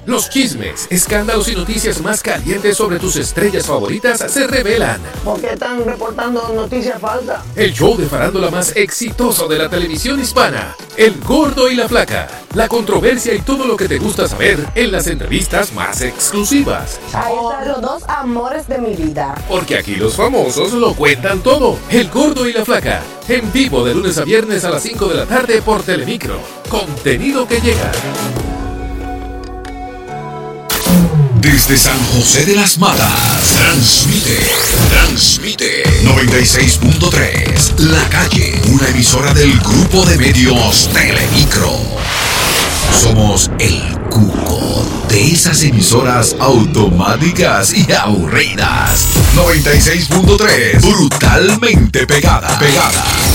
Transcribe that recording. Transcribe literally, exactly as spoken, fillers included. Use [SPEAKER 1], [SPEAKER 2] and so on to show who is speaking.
[SPEAKER 1] Los chismes, escándalos y noticias más calientes sobre tus estrellas favoritas se revelan.
[SPEAKER 2] ¿Por qué están reportando noticias falsas?
[SPEAKER 1] El show de farándula más exitoso de la televisión hispana, El Gordo y la Flaca. La controversia y todo lo que te gusta saber en las entrevistas más exclusivas.
[SPEAKER 3] Ahí están los dos amores de mi vida.
[SPEAKER 1] Porque aquí los famosos lo cuentan todo. El Gordo y la Flaca. En vivo de lunes a viernes a las cinco de la tarde por Telemicro. Contenido que llega.
[SPEAKER 4] Desde San José de las Matas, transmite, transmite noventa y seis punto tres, La Calle, una emisora del grupo de medios Telemicro. Somos el cuco de esas emisoras automáticas y aburridas. noventa y seis punto tres, brutalmente pegada, pegada.